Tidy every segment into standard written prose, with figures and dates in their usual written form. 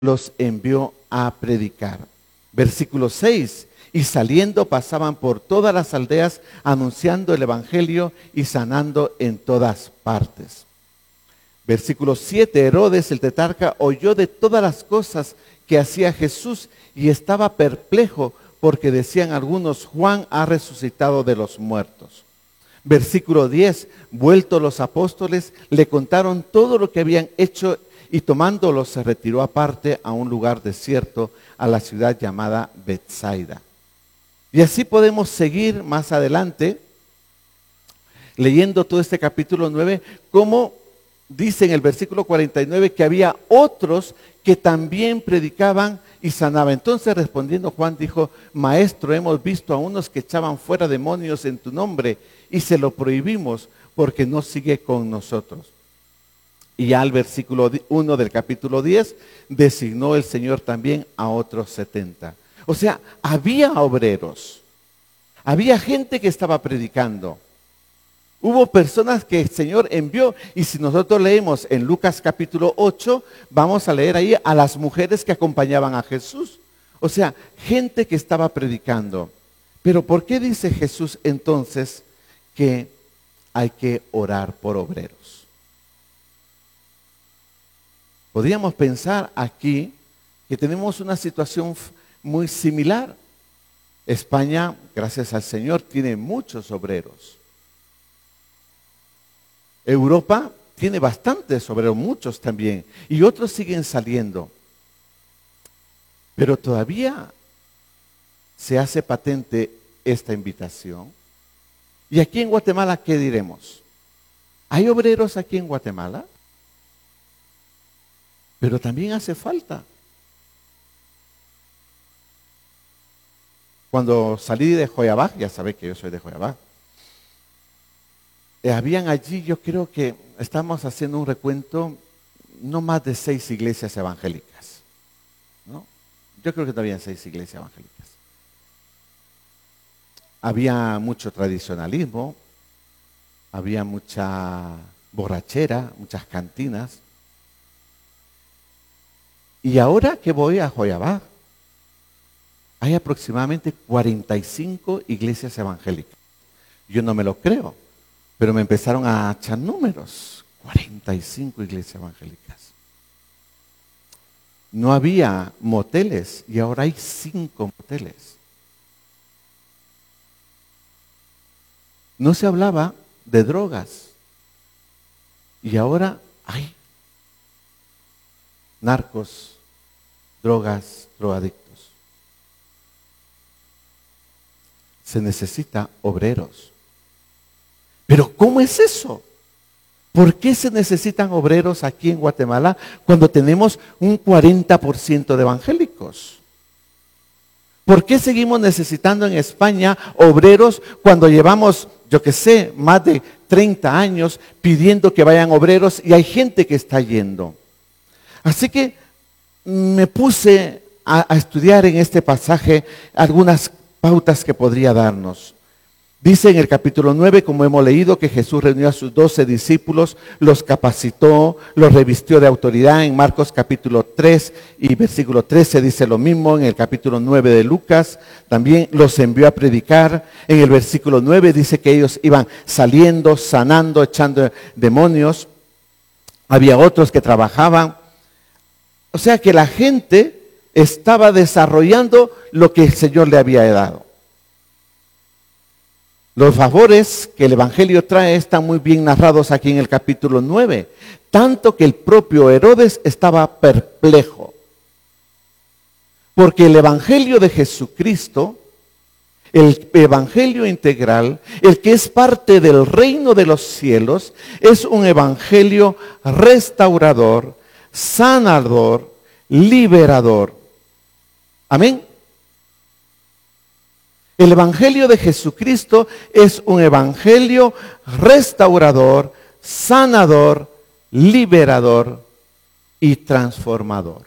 los envió a predicar. Versículo 6. Y saliendo pasaban por todas las aldeas anunciando el evangelio y sanando en todas partes. Versículo 7. Herodes el tetrarca oyó de todas las cosas que hacía Jesús y estaba perplejo porque decían algunos: Juan ha resucitado de los muertos. Versículo 10. Vueltos los apóstoles, le contaron todo lo que habían hecho y tomándolos se retiró aparte a un lugar desierto, a la ciudad llamada Betsaida. Y así podemos seguir más adelante leyendo todo este capítulo 9, como dice en el versículo 49 que había otros que también predicaban y sanaban. Entonces respondiendo Juan dijo: Maestro, hemos visto a unos que echaban fuera demonios en tu nombre y se lo prohibimos porque no sigue con nosotros. Y ya al versículo 1 del capítulo 10 designó el Señor también a otros 70. O sea, había obreros, había gente que estaba predicando. Hubo personas que el Señor envió, y si nosotros leemos en Lucas capítulo 8, vamos a leer ahí a las mujeres que acompañaban a Jesús. O sea, gente que estaba predicando. Pero ¿por qué dice Jesús entonces que hay que orar por obreros? Podríamos pensar aquí que tenemos una situación muy similar. España, gracias al Señor, tiene muchos obreros. Europa tiene bastantes obreros, muchos también, y otros siguen saliendo. Pero todavía se hace patente esta invitación. ¿Y aquí en Guatemala qué diremos? ¿Hay obreros aquí en Guatemala? Pero también hace falta. Cuando salí de Joyabaj, ya sabe que yo soy de Joyabaj, habían allí, yo creo que estamos haciendo un recuento, no más de 6 iglesias evangélicas, ¿no? Yo creo que no habían 6 iglesias evangélicas. Había mucho tradicionalismo, había mucha borrachera, muchas cantinas. Y ahora que voy a Joyabaj, hay aproximadamente 45 iglesias evangélicas. Yo no me lo creo, pero me empezaron a echar números. 45 iglesias evangélicas. No había moteles y ahora hay 5 moteles. No se hablaba de drogas y ahora hay narcos, drogas, drogadictos. Se necesita obreros. Pero ¿cómo es eso? ¿Por qué se necesitan obreros aquí en Guatemala cuando tenemos un 40% de evangélicos? ¿Por qué seguimos necesitando en España obreros cuando llevamos, yo qué sé, más de 30 años pidiendo que vayan obreros y hay gente que está yendo? Así que me puse a estudiar en este pasaje algunas pautas que podría darnos. Dice en el capítulo 9, como hemos leído, que Jesús reunió a sus 12 discípulos, los capacitó, los revistió de autoridad. En Marcos capítulo 3 y versículo 13 dice lo mismo. En el capítulo 9 de Lucas también los envió a predicar. En el versículo 9 dice que ellos iban saliendo, sanando, echando demonios. Había otros que trabajaban. O sea que la gente estaba desarrollando lo que el Señor le había dado. Los favores que el Evangelio trae están muy bien narrados aquí en el capítulo 9, tanto que el propio Herodes estaba perplejo, porque el Evangelio de Jesucristo, el Evangelio integral, el que es parte del reino de los cielos, es un Evangelio restaurador, sanador, liberador. Amén. El Evangelio de Jesucristo es un Evangelio restaurador, sanador, liberador y transformador.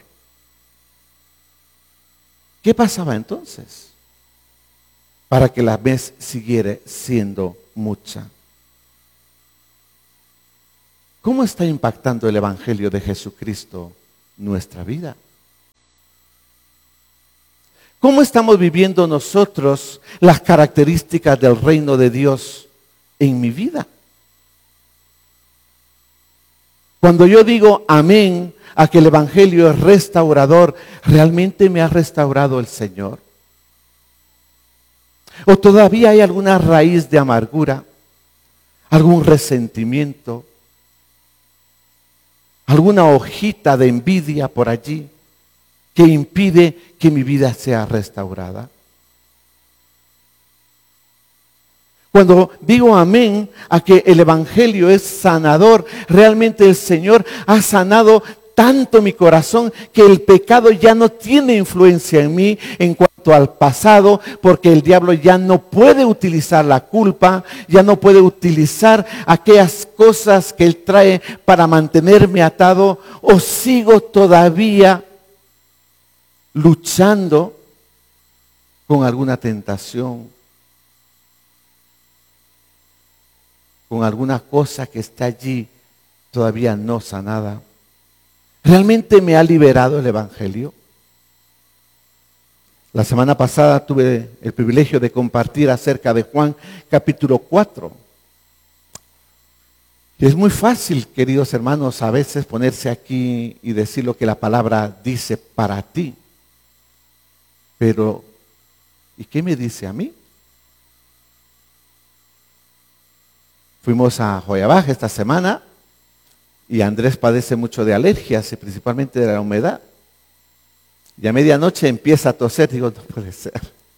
¿Qué pasaba entonces? Para que la mies siguiera siendo mucha. ¿Cómo está impactando el Evangelio de Jesucristo nuestra vida? ¿Cómo estamos viviendo nosotros las características del reino de Dios en mi vida? Cuando yo digo amén a que el Evangelio es restaurador, ¿realmente me ha restaurado el Señor? ¿O todavía hay alguna raíz de amargura, algún resentimiento, alguna hojita de envidia por allí que impide que mi vida sea restaurada? Cuando digo amén a que el Evangelio es sanador, realmente el Señor ha sanado tanto mi corazón que el pecado ya no tiene influencia en mí en cuanto al pasado, porque el diablo ya no puede utilizar la culpa, ya no puede utilizar aquellas cosas que él trae para mantenerme atado, o sigo todavía luchando con alguna tentación, con alguna cosa que está allí todavía no sanada. ¿Realmente me ha liberado el Evangelio? La semana pasada tuve el privilegio de compartir acerca de Juan capítulo 4. Y es muy fácil, queridos hermanos, a veces ponerse aquí y decir lo que la palabra dice para ti. Pero, ¿y qué me dice a mí? Fuimos a Joyabaja esta semana y Andrés padece mucho de alergias y principalmente de la humedad. Y a medianoche empieza a toser, digo, no puede ser.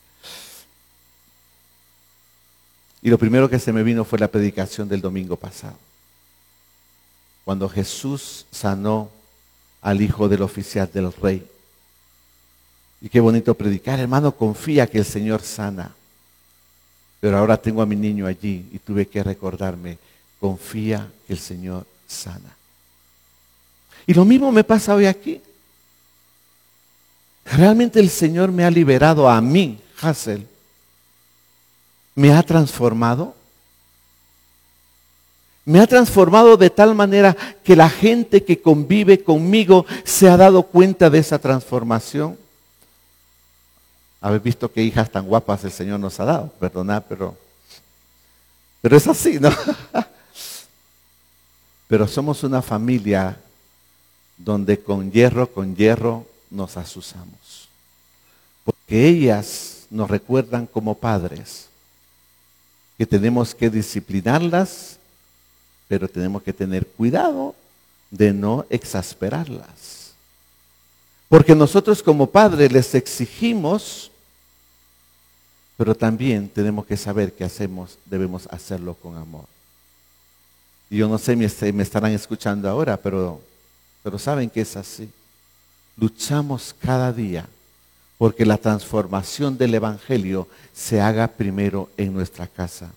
Y lo primero que se me vino fue la predicación del domingo pasado, cuando Jesús sanó al hijo del oficial del rey. Y qué bonito predicar, hermano, confía que el Señor sana. Pero ahora tengo a mi niño allí y tuve que recordarme, confía que el Señor sana. Y lo mismo me pasa hoy aquí. Realmente el Señor me ha liberado a mí, Hazel. ¿Me ha transformado? Me ha transformado de tal manera que la gente que convive conmigo se ha dado cuenta de esa transformación. Habéis visto qué hijas tan guapas el Señor nos ha dado, perdonad, pero es así, ¿no? Pero somos una familia donde con hierro nos azuzamos. Porque ellas nos recuerdan como padres que tenemos que disciplinarlas, pero tenemos que tener cuidado de no exasperarlas. Porque nosotros como padres les exigimos, pero también tenemos que saber que debemos hacerlo con amor. Y yo no sé, me estarán escuchando ahora, pero saben que es así. Luchamos cada día porque la transformación del Evangelio se haga primero en nuestra casa.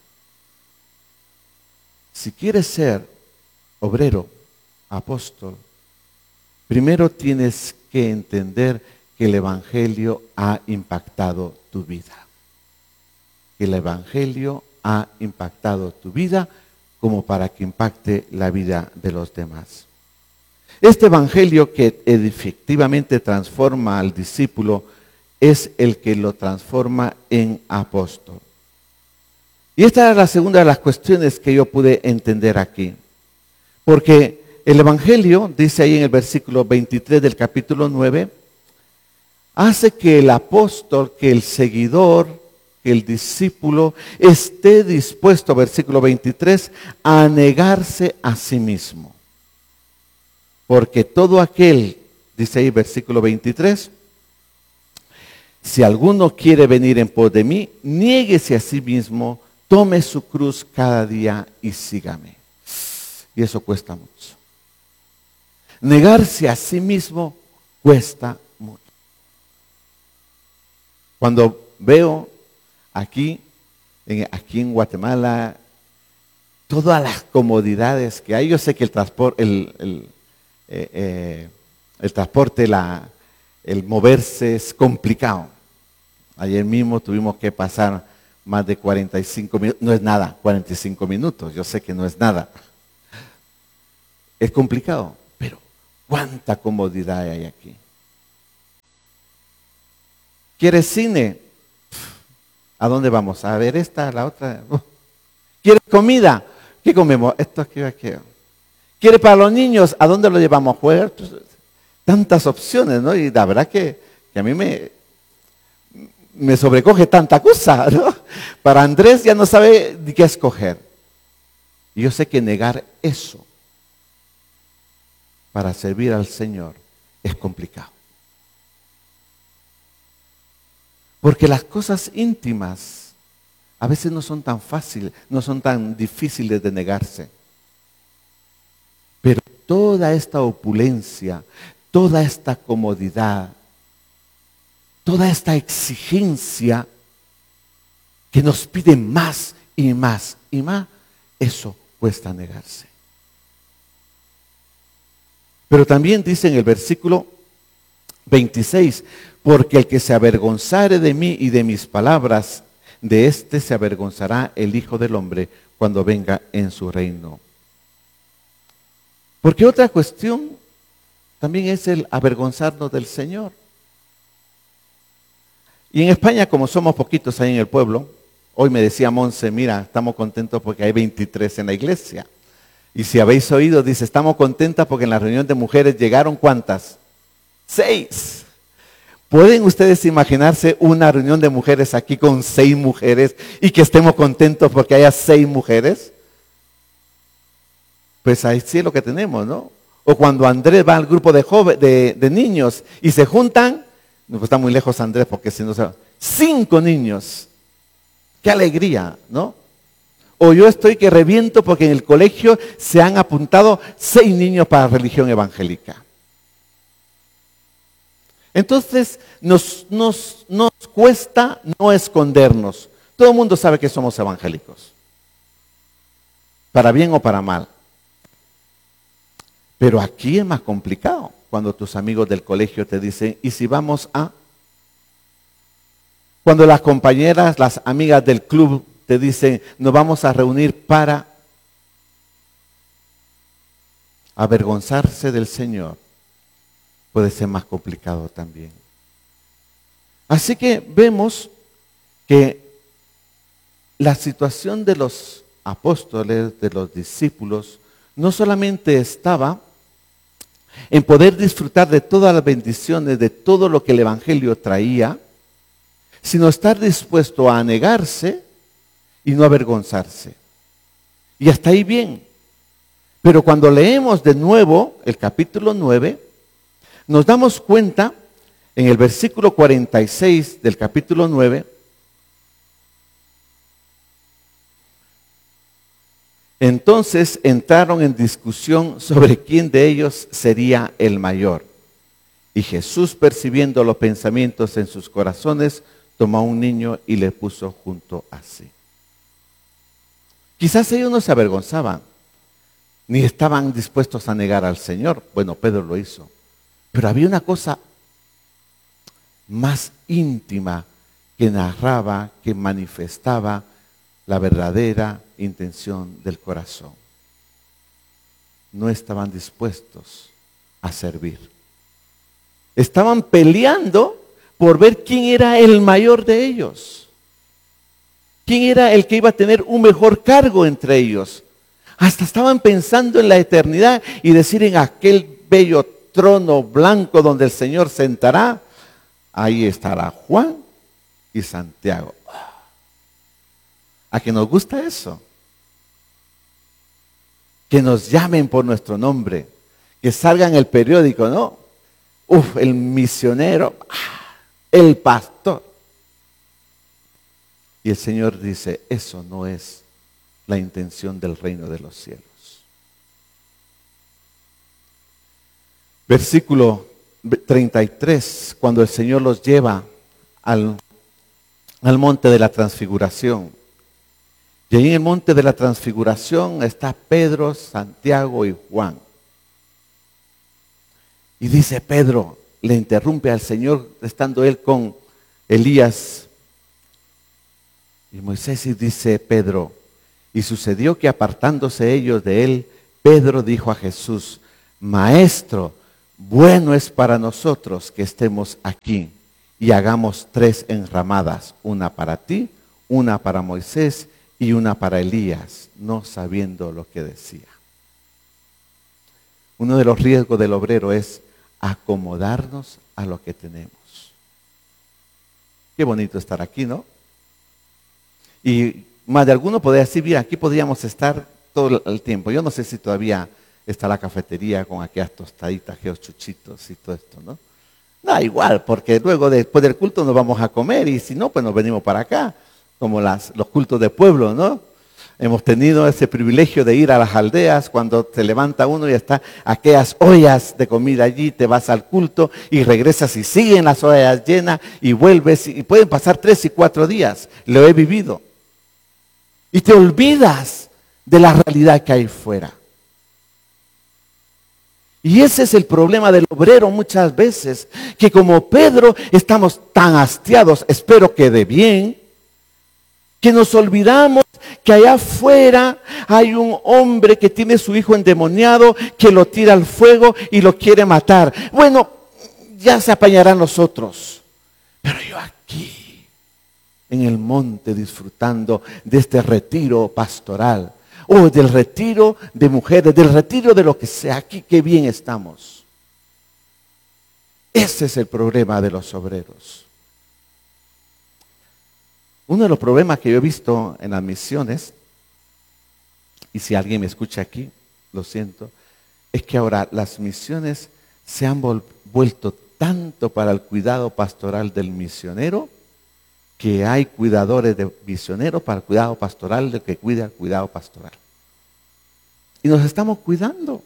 Si quieres ser obrero, apóstol, primero tienes que entender que el Evangelio ha impactado tu vida. Que el Evangelio ha impactado tu vida como para que impacte la vida de los demás. Este Evangelio que efectivamente transforma al discípulo es el que lo transforma en apóstol. Y esta era la segunda de las cuestiones que yo pude entender aquí. Porque el Evangelio, dice ahí en el versículo 23 del capítulo 9, hace que el apóstol, que el seguidor, que el discípulo esté dispuesto, versículo 23, a negarse a sí mismo. Porque todo aquel, dice ahí versículo 23, si alguno quiere venir en pos de mí, niéguese a sí mismo, tome su cruz cada día y sígame. Y eso cuesta mucho. Negarse a sí mismo cuesta mucho. Cuando veo aquí en Guatemala todas las comodidades que hay, yo sé que el transporte, el moverse es complicado. Ayer mismo tuvimos que pasar más de 45 minutos, no es nada, 45 minutos, yo sé que no es nada. Es complicado, pero ¿cuánta comodidad hay aquí? ¿Quieres cine? ¿A dónde vamos? A ver esta, la otra. ¿Quieres comida? ¿Qué comemos? Esto, aquello. ¿Quiere para los niños? ¿A dónde lo llevamos? A jugar. Tantas opciones, ¿no? Y la verdad que a mí me sobrecoge tanta cosa, ¿no? Para Andrés ya no sabe ni qué escoger. Y yo sé que negar eso para servir al Señor es complicado. Porque las cosas íntimas a veces no son tan fáciles, no son tan difíciles de negarse. Pero toda esta opulencia, toda esta comodidad, toda esta exigencia que nos pide más y más y más, eso cuesta negarse. Pero también dice en el versículo 26, porque el que se avergonzare de mí y de mis palabras, de éste se avergonzará el Hijo del Hombre cuando venga en su reino. Porque otra cuestión también es el avergonzarnos del Señor. Y en España, como somos poquitos ahí en el pueblo, hoy me decía Monse, mira, estamos contentos porque hay 23 en la iglesia. Y si habéis oído, dice, estamos contentas porque en la reunión de mujeres llegaron ¿cuántas? 6. ¿Pueden ustedes imaginarse una reunión de mujeres aquí con 6 mujeres y que estemos contentos porque haya 6 mujeres? Pues ahí sí es lo que tenemos, ¿no? O cuando Andrés va al grupo de niños y se juntan, no está muy lejos Andrés porque si no se 5 niños. ¡Qué alegría!, ¿no? O yo estoy que reviento porque en el colegio se han apuntado 6 niños para religión evangélica. Entonces nos cuesta no escondernos. Todo el mundo sabe que somos evangélicos, para bien o para mal. Pero aquí es más complicado cuando tus amigos del colegio te dicen, ¿y si vamos a? Cuando las compañeras, las amigas del club te dicen, nos vamos a reunir para avergonzarse del Señor, puede ser más complicado también. Así que vemos que la situación de los apóstoles, de los discípulos, no solamente estaba en poder disfrutar de todas las bendiciones, de todo lo que el Evangelio traía, sino estar dispuesto a negarse y no avergonzarse. Y hasta ahí bien. Pero cuando leemos de nuevo el capítulo 9, nos damos cuenta en el versículo 46 del capítulo 9, entonces entraron en discusión sobre quién de ellos sería el mayor. Y Jesús, percibiendo los pensamientos en sus corazones, tomó a un niño y le puso junto a sí. Quizás ellos no se avergonzaban, ni estaban dispuestos a negar al Señor. Bueno, Pedro lo hizo. Pero había una cosa más íntima que narraba, que manifestaba la verdadera intención del corazón. No estaban dispuestos a servir. Estaban peleando por ver quién era el mayor de ellos. ¿Quién era el que iba a tener un mejor cargo entre ellos? Hasta estaban pensando en la eternidad y decir en aquel bello trono blanco donde el Señor sentará, ahí estará Juan y Santiago. ¿A que nos gusta eso? Que nos llamen por nuestro nombre, que salga en el periódico, ¿no? El misionero, el pastor. Y el Señor dice, eso no es la intención del reino de los cielos. Versículo 33, cuando el Señor los lleva al monte de la transfiguración. Y ahí en el monte de la transfiguración está Pedro, Santiago y Juan. Y dice Pedro, le interrumpe al Señor, estando él con Elías y Moisés, y dice Pedro, y sucedió que apartándose ellos de él, Pedro dijo a Jesús, Maestro, bueno es para nosotros que estemos aquí. y hagamos 3 enramadas, una para ti, una para Moisés y una para Elías, no sabiendo lo que decía. Uno de los riesgos del obrero es acomodarnos a lo que tenemos. Qué bonito estar aquí, ¿no? Y más de alguno podría decir, mira, aquí podríamos estar todo el tiempo. Yo no sé si todavía está la cafetería con aquellas tostaditas, aquellos chuchitos y todo esto, ¿no? Da igual, porque luego después del culto nos vamos a comer y si no, pues nos venimos para acá, como los cultos de pueblo, ¿no? Hemos tenido ese privilegio de ir a las aldeas cuando se levanta uno y está aquellas ollas de comida allí, te vas al culto y regresas y siguen las ollas llenas y vuelves y pueden pasar 3 y 4 días. Lo he vivido. Y te olvidas de la realidad que hay fuera. Y ese es el problema del obrero muchas veces, que como Pedro estamos tan hastiados, espero que de bien, que nos olvidamos que allá afuera hay un hombre que tiene su hijo endemoniado, que lo tira al fuego y lo quiere matar. Bueno, ya se apañarán los otros, pero yo aquí, en el monte, disfrutando de este retiro pastoral, o del retiro de mujeres, del retiro de lo que sea, aquí qué bien estamos. Ese es el problema de los obreros. Uno de los problemas que yo he visto en las misiones, y si alguien me escucha aquí, lo siento, es que ahora las misiones se han vuelto tanto para el cuidado pastoral del misionero, que hay cuidadores de misioneros para el cuidado pastoral del que cuida el cuidado pastoral. Y nos estamos cuidando.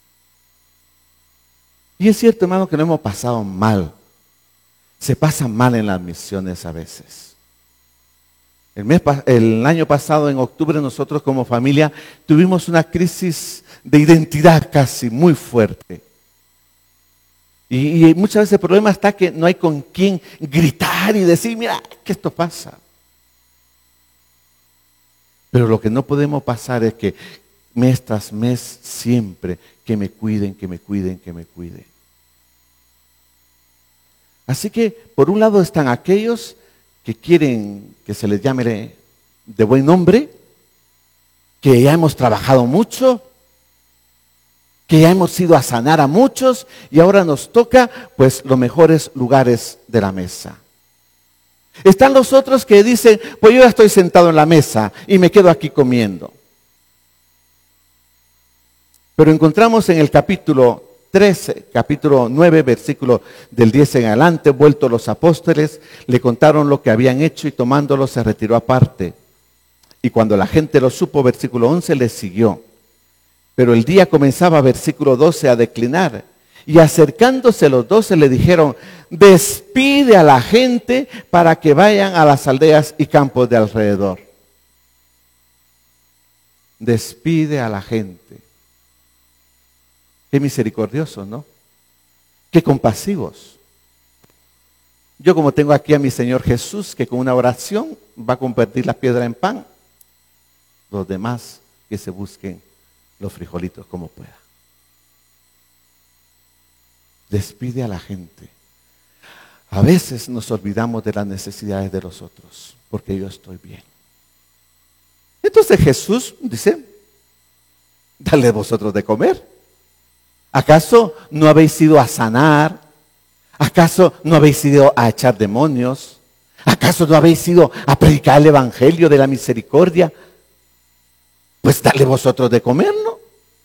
Y es cierto, hermano, que lo hemos pasado mal. Se pasa mal en las misiones a veces. El año pasado, en octubre, nosotros como familia tuvimos una crisis de identidad casi muy fuerte. Y muchas veces el problema está que no hay con quién gritar y decir, mira, que esto pasa. Pero lo que no podemos pasar es que mes tras mes siempre que me cuiden, que me cuiden, que me cuiden. Así que por un lado están aquellos que quieren que se les llame de buen nombre, que ya hemos trabajado mucho, que ya hemos ido a sanar a muchos y ahora nos toca pues los mejores lugares de la mesa. Están los otros que dicen, pues yo ya estoy sentado en la mesa y me quedo aquí comiendo. Pero encontramos en el capítulo 13, capítulo 9, versículo del 10 en adelante, vueltos los apóstoles, le contaron lo que habían hecho y tomándolo se retiró aparte. Y cuando la gente lo supo, versículo 11, les siguió. Pero el día comenzaba, versículo 12, a declinar. Y acercándose los 12 le dijeron, despide a la gente para que vayan a las aldeas y campos de alrededor. Despide a la gente. Qué misericordiosos, ¿no? Qué compasivos. Yo como tengo aquí a mi Señor Jesús, que con una oración va a convertir la piedra en pan, los demás que se busquen los frijolitos como pueda. Despide a la gente. A veces nos olvidamos de las necesidades de los otros, porque yo estoy bien. Entonces Jesús dice, dale vosotros de comer. ¿Acaso no habéis ido a sanar? ¿Acaso no habéis ido a echar demonios? ¿Acaso no habéis ido a predicar el evangelio de la misericordia? Pues dale vosotros de comer, ¿no?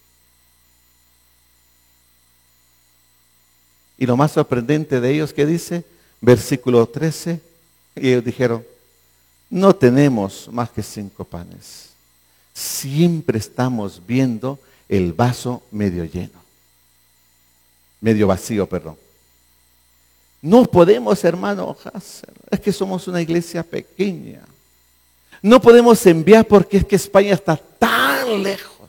Y lo más sorprendente de ellos, ¿qué dice? Versículo 13, y ellos dijeron, no tenemos más que 5 panes. Siempre estamos viendo el vaso medio lleno. Medio vacío, perdón. No podemos, hermano Hasser, es que somos una iglesia pequeña. No podemos enviar porque es que España está tan lejos.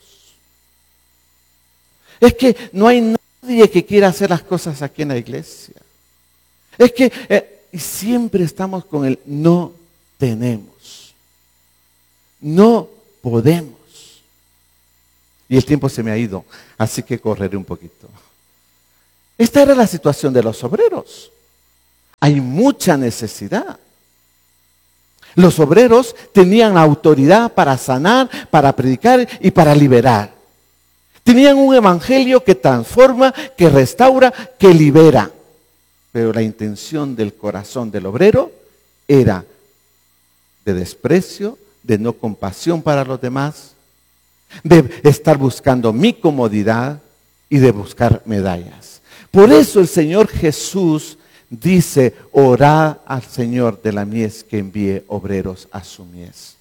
Es que no hay nadie que quiera hacer las cosas aquí en la iglesia. Es que siempre estamos con el no tenemos. No podemos. Y el tiempo se me ha ido, así que correré un poquito. Esta era la situación de los obreros. hay mucha necesidad. Los obreros tenían autoridad para sanar, para predicar y para liberar. Tenían un evangelio que transforma, que restaura, que libera. Pero la intención del corazón del obrero era de desprecio, de no compasión para los demás, de estar buscando mi comodidad y de buscar medallas. Por eso el Señor Jesús dice: orad al Señor de la mies que envíe obreros a su mies.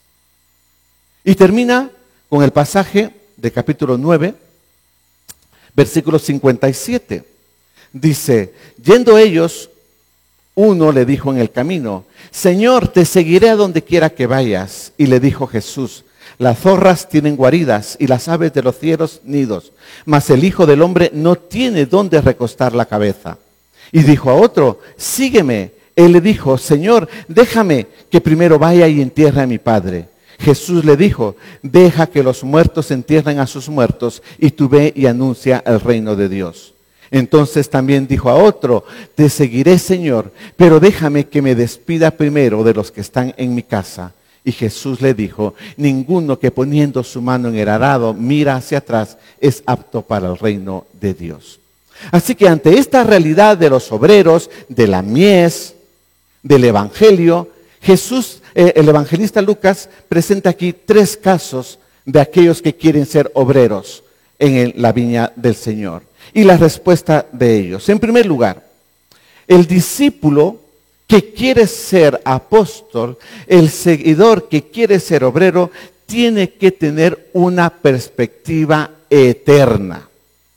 Y termina con el pasaje de capítulo 9, versículo 57. Dice: yendo ellos, uno le dijo en el camino: Señor, te seguiré a donde quiera que vayas. Y le dijo Jesús: las zorras tienen guaridas y las aves de los cielos nidos, mas el Hijo del Hombre no tiene dónde recostar la cabeza. Y dijo a otro: sígueme. Él le dijo: Señor, déjame que primero vaya y entierre a mi padre. Jesús le dijo: deja que los muertos entierren a sus muertos, y tú ve y anuncia el reino de Dios. Entonces también dijo a otro: te seguiré, Señor, pero déjame que me despida primero de los que están en mi casa. Y Jesús le dijo: ninguno que poniendo su mano en el arado mira hacia atrás es apto para el reino de Dios. Así que ante esta realidad de los obreros, de la mies, del evangelio, Jesús, el evangelista Lucas, presenta aquí 3 casos de aquellos que quieren ser obreros en la viña del Señor. Y la respuesta de ellos. En primer lugar, el discípulo que quiere ser apóstol, el seguidor que quiere ser obrero, tiene que tener una perspectiva eterna.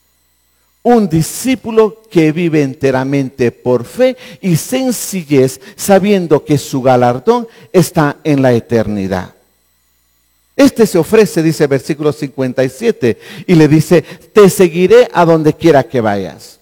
Un discípulo que vive enteramente por fe y sencillez, sabiendo que su galardón está en la eternidad. Este se ofrece, dice versículo 57, y le dice: te seguiré a donde quiera que vayas.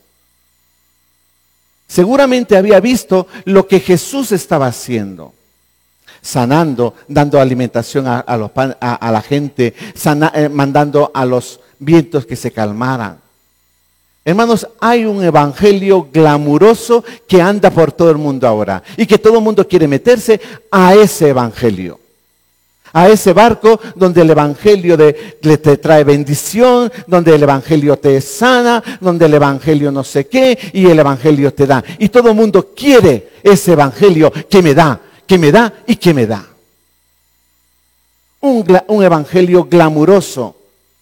Seguramente había visto lo que Jesús estaba haciendo, sanando, dando alimentación a la gente, mandando a los vientos que se calmaran. Hermanos, hay un evangelio glamuroso que anda por todo el mundo ahora y que todo el mundo quiere meterse a ese evangelio. A ese barco donde el evangelio te trae bendición, donde el evangelio te sana, donde el evangelio no sé qué y el evangelio te da. Y todo el mundo quiere ese evangelio que me da y que me da. Un evangelio glamuroso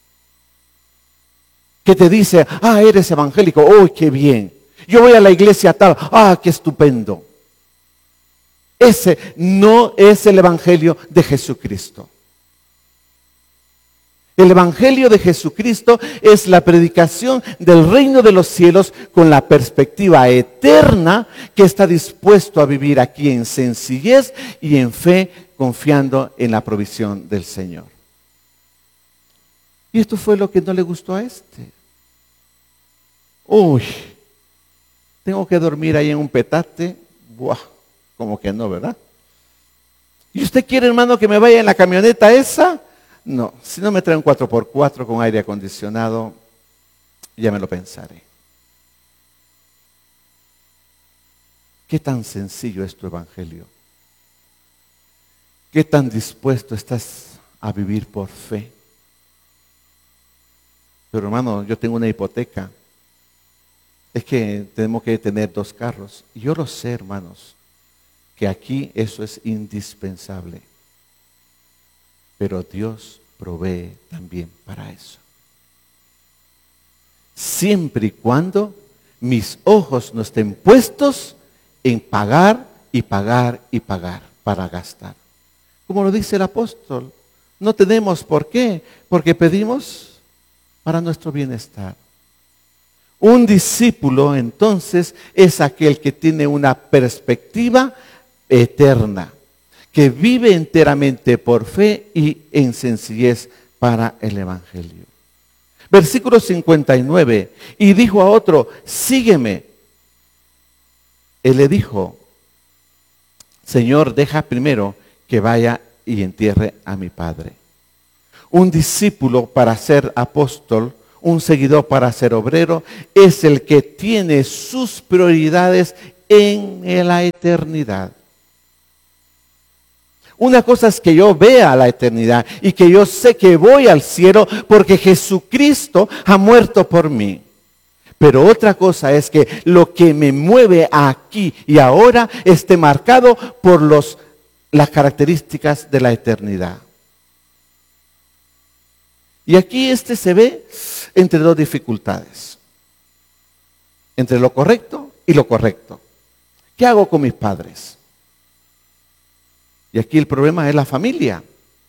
que te dice: ah, eres evangélico, ¡oh, qué bien! Yo voy a la iglesia tal, ¡ah, qué estupendo! Ese no es el evangelio de Jesucristo. El evangelio de Jesucristo es la predicación del reino de los cielos con la perspectiva eterna, que está dispuesto a vivir aquí en sencillez y en fe, confiando en la provisión del Señor. Y esto fue lo que no le gustó a este. Uy, tengo que dormir ahí en un petate. Buah, como que no, ¿verdad? ¿Y usted quiere, hermano, que me vaya en la camioneta esa? No, si no me trae un 4x4 con aire acondicionado, ya me lo pensaré. ¿Qué tan sencillo es tu evangelio? ¿Qué tan dispuesto estás a vivir por fe? Pero hermano, yo tengo una hipoteca. Es que tenemos que tener 2 carros. Y yo lo sé, hermanos, que aquí eso es indispensable. Pero Dios provee también para eso. Siempre y cuando mis ojos no estén puestos en pagar y pagar y pagar para gastar. Como lo dice el apóstol, no tenemos por qué, porque pedimos para nuestro bienestar. Un discípulo, entonces, es aquel que tiene una perspectiva eterna, que vive enteramente por fe y en sencillez para el evangelio. Versículo 59, y dijo a otro: sígueme. Él le dijo: Señor, deja primero que vaya y entierre a mi padre. Un discípulo para ser apóstol, un seguidor para ser obrero, es el que tiene sus prioridades en la eternidad. Una cosa es que yo vea la eternidad y que yo sé que voy al cielo porque Jesucristo ha muerto por mí. Pero otra cosa es que lo que me mueve aquí y ahora esté marcado por las características de la eternidad. Y aquí se ve entre dos dificultades. Entre lo correcto y lo correcto. ¿Qué hago con mis padres? Y aquí el problema es la familia.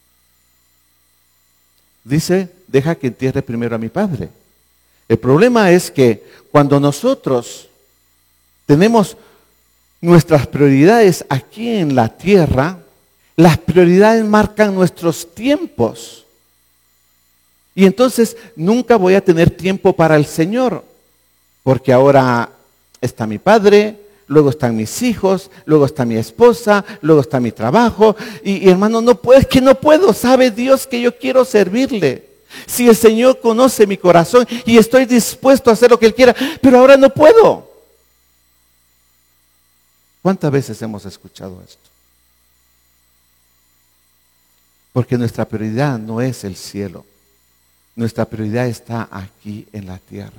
Dice, deja que entierre primero a mi padre. El problema es que cuando nosotros tenemos nuestras prioridades aquí en la tierra, las prioridades marcan nuestros tiempos. Y entonces nunca voy a tener tiempo para el Señor, porque ahora está mi padre, luego están mis hijos, luego está mi esposa, luego está mi trabajo. Y hermano, es que no puedo, sabe Dios que yo quiero servirle. Si el Señor conoce mi corazón y estoy dispuesto a hacer lo que Él quiera, pero ahora no puedo. ¿Cuántas veces hemos escuchado esto? Porque nuestra prioridad no es el cielo. Nuestra prioridad está aquí en la tierra.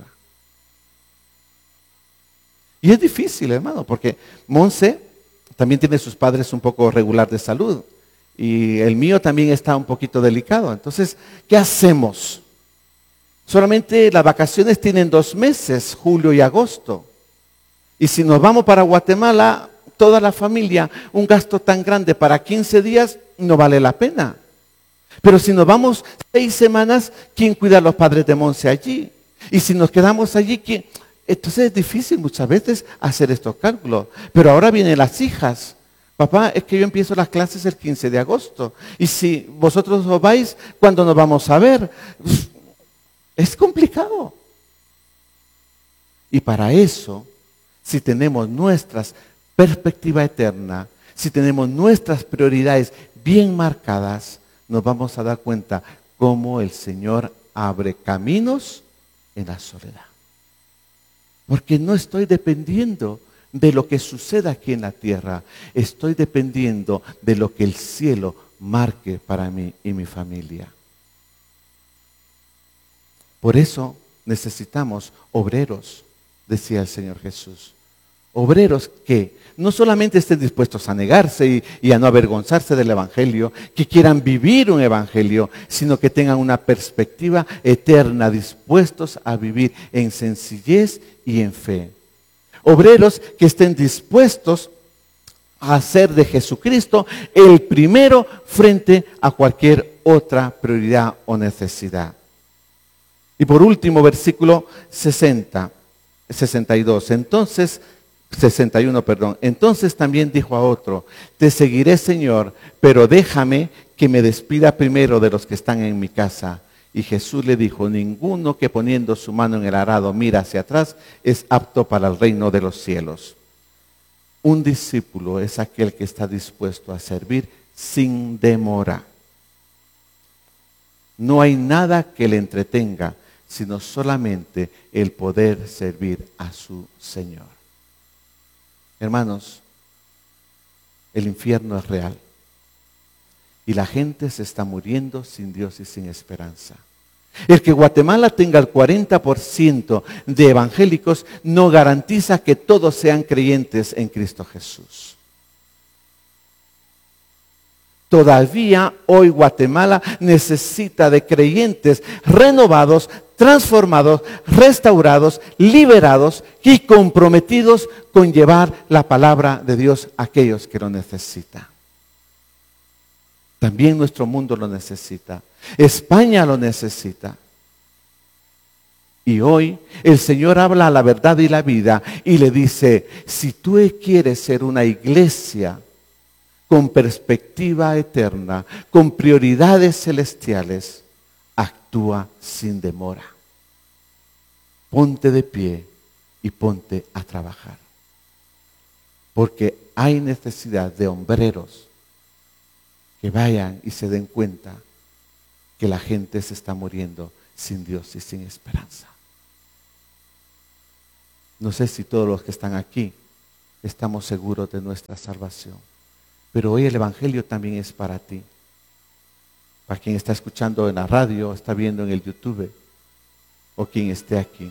Y es difícil, hermano, porque Monse también tiene sus padres un poco regular de salud. Y el mío también está un poquito delicado. Entonces, ¿qué hacemos? Solamente las vacaciones tienen 2 meses, julio y agosto. Y si nos vamos para Guatemala, toda la familia, un gasto tan grande para 15 días no vale la pena. Pero si nos vamos 6 semanas, ¿quién cuida a los padres de Monse allí? Y si nos quedamos allí, ¿quién? Entonces es difícil muchas veces hacer estos cálculos. Pero ahora vienen las hijas. Papá, es que yo empiezo las clases el 15 de agosto. Y si vosotros os vais, ¿cuándo nos vamos a ver? Es complicado. Y para eso, si tenemos nuestra perspectiva eterna, si tenemos nuestras prioridades bien marcadas, nos vamos a dar cuenta cómo el Señor abre caminos en la soledad. Porque no estoy dependiendo de lo que suceda aquí en la tierra. Estoy dependiendo de lo que el cielo marque para mí y mi familia. Por eso necesitamos obreros, decía el Señor Jesús. Obreros que no solamente estén dispuestos a negarse y a no avergonzarse del Evangelio, que quieran vivir un Evangelio, sino que tengan una perspectiva eterna, dispuestos a vivir en sencillez y en fe. Obreros que estén dispuestos a hacer de Jesucristo el primero frente a cualquier otra prioridad o necesidad. Y por último, versículo 62. Entonces 61, perdón. Entonces también dijo a otro, te seguiré, Señor, pero déjame que me despida primero de los que están en mi casa. Y Jesús le dijo, ninguno que poniendo su mano en el arado mira hacia atrás es apto para el reino de los cielos. Un discípulo es aquel que está dispuesto a servir sin demora. No hay nada que le entretenga, sino solamente el poder servir a su Señor. Hermanos, el infierno es real y la gente se está muriendo sin Dios y sin esperanza. El que Guatemala tenga el 40% de evangélicos no garantiza que todos sean creyentes en Cristo Jesús. Todavía hoy Guatemala necesita de creyentes renovados, transformados, restaurados, liberados y comprometidos con llevar la palabra de Dios a aquellos que lo necesitan. También nuestro mundo lo necesita. España lo necesita. Y hoy el Señor habla la verdad y la vida y le dice, si tú quieres ser una iglesia con perspectiva eterna, con prioridades celestiales, actúa sin demora. Ponte de pie y ponte a trabajar. Porque hay necesidad de hombreros que vayan y se den cuenta que la gente se está muriendo sin Dios y sin esperanza. No sé si todos los que están aquí estamos seguros de nuestra salvación. Pero hoy el Evangelio también es para ti. Para quien está escuchando en la radio, está viendo en el YouTube, o quien esté aquí.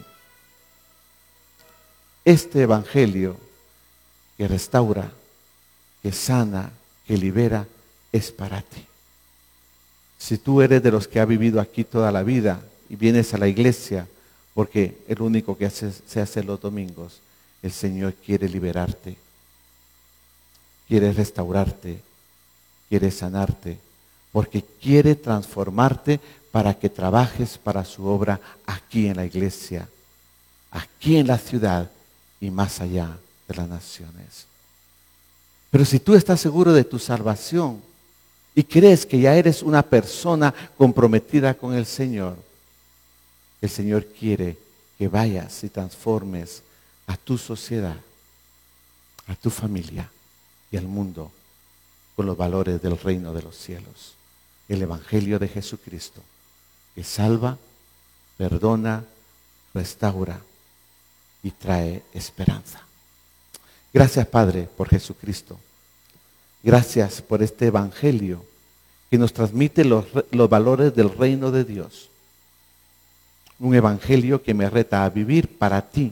Este Evangelio que restaura, que sana, que libera, es para ti. Si tú eres de los que ha vivido aquí toda la vida y vienes a la iglesia porque es lo único que se hace los domingos, el Señor quiere liberarte, quiere restaurarte, quiere sanarte, porque quiere transformarte para que trabajes para su obra aquí en la iglesia, aquí en la ciudad y más allá de las naciones. Pero si tú estás seguro de tu salvación y crees que ya eres una persona comprometida con el Señor quiere que vayas y transformes a tu sociedad, a tu familia y al mundo con los valores del reino de los cielos. El Evangelio de Jesucristo, que salva, perdona, restaura y trae esperanza. Gracias, Padre, por Jesucristo. Gracias por este Evangelio que nos transmite los valores del reino de Dios. Un Evangelio que me reta a vivir para ti,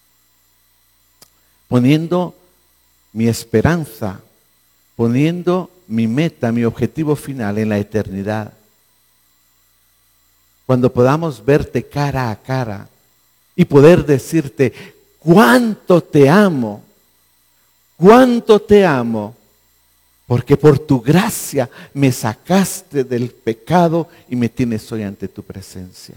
poniendo mi esperanza, poniendo mi meta, mi objetivo final en la eternidad. Cuando podamos verte cara a cara y poder decirte cuánto te amo, porque por tu gracia me sacaste del pecado y me tienes hoy ante tu presencia.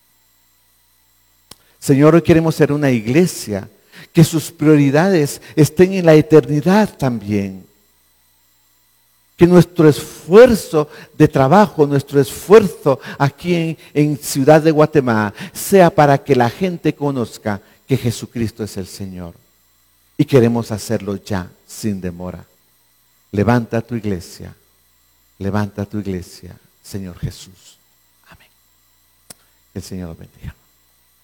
Señor, hoy queremos ser una iglesia que sus prioridades estén en la eternidad también. Que nuestro esfuerzo de trabajo, nuestro esfuerzo aquí en Ciudad de Guatemala sea para que la gente conozca que Jesucristo es el Señor. Y queremos hacerlo ya, sin demora. Levanta tu iglesia, Señor Jesús. Amén. Que el Señor los bendiga.